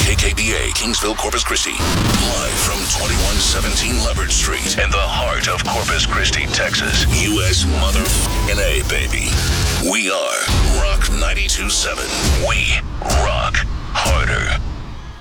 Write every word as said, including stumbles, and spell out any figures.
K K B A, Kingsville, Corpus Christi. Live from twenty-one seventeen Leopard Street in the heart of Corpus Christi, Texas. U S motherfucking A, baby. We are Rock ninety-two point seven. We rock harder.